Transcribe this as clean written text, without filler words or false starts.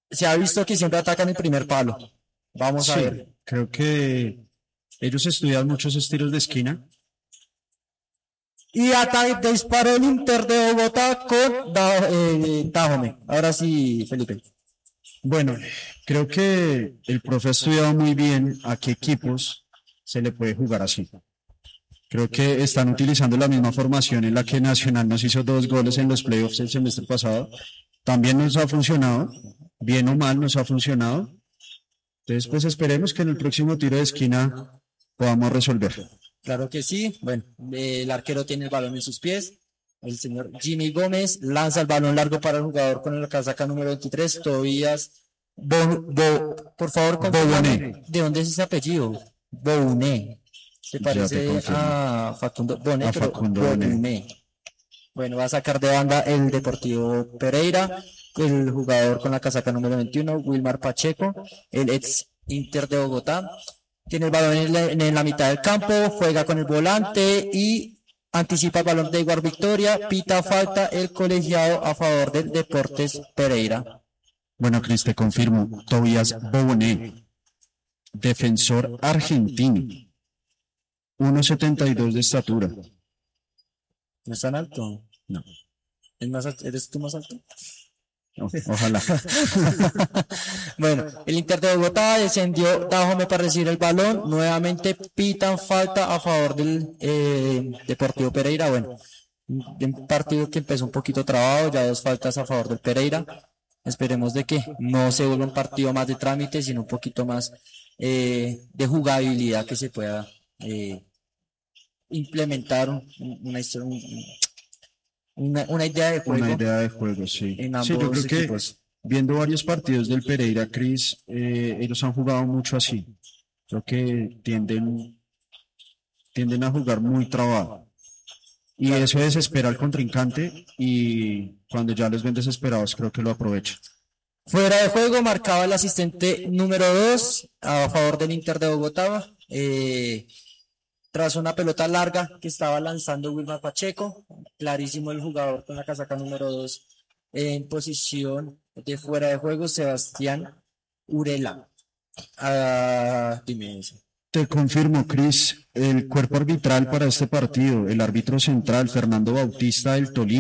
Se ha visto que siempre atacan el primer palo. Vamos a Sí, ver. creo que ellos estudian muchos estilos de esquina. Y disparó el Inter de Bogotá con Dajome. Ahora sí, Felipe. Bueno, creo que el profe ha estudiado muy bien a qué equipos se le puede jugar así. Creo que están utilizando la misma formación en la que Nacional nos hizo 2 goles en los playoffs el semestre pasado. También nos ha funcionado, bien o mal nos ha funcionado. Entonces, pues esperemos que en el próximo tiro de esquina podamos resolver. Claro que sí. Bueno, el arquero tiene el balón en sus pies. El señor Jimmy Gómez lanza el balón largo para el jugador con la casaca número 23, Tobías por favor, confírmame de dónde es ese apellido. Bouné. Se Ya te parece confirmo. a Facundo Boné, A pero Facundo Boné. Bouné. Bueno, va a sacar de banda el Deportivo Pereira, el jugador con la casaca número 21, Wilmar Pacheco, el ex Inter de Bogotá. Tiene el balón en la mitad del campo, juega con el volante y anticipa el balón de Iguar Victoria, pita falta el colegiado a favor del Deportes Pereira. Bueno, Cris, te confirmo. Tobías Boné, defensor argentino, 1,72 de estatura. ¿No es tan alto? No, ¿Es más alto? ¿Eres tú más alto? no, ojalá. Bueno, el Inter de Bogotá descendió Dajome para recibir el balón. Nuevamente pitan falta a favor del Deportivo Pereira. Bueno, un partido que empezó un poquito trabado, ya 2 faltas a favor del Pereira. Esperemos de que no se vuelva un partido más de trámite, sino un poquito más de jugabilidad que se pueda implementar una idea de juego Una idea de juego, sí. en Sí, yo ambos creo que equipos. viendo varios partidos del Pereira, Cris, ellos han jugado mucho así. Creo que tienden a jugar muy trabado. Y eso desespera al contrincante y cuando ya los ven desesperados creo que lo aprovechan. Fuera de juego marcaba el asistente número 2 a favor del Inter de Bogotá. Tras una pelota larga que estaba lanzando Wilmar Pacheco, clarísimo el jugador con la casaca número 2 en posición de fuera de juego, Sebastián Urela. Dime eso. Te confirmo, Cris, el cuerpo arbitral para este partido, el árbitro central, Fernando Bautista del Tolima.